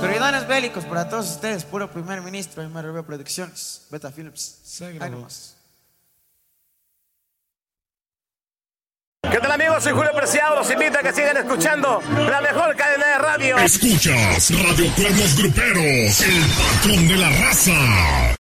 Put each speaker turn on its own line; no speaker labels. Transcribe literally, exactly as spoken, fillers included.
Autoridades bélicos para todos ustedes, puro primer ministro, M R B Producciones, Beta Films. Ahí nomás.
¿Qué tal, amigos? Soy Julio Preciado. Los invito a que sigan escuchando la mejor cadena de radio.
Escuchas Radio Cuernos Gruperos, el patrón de la raza.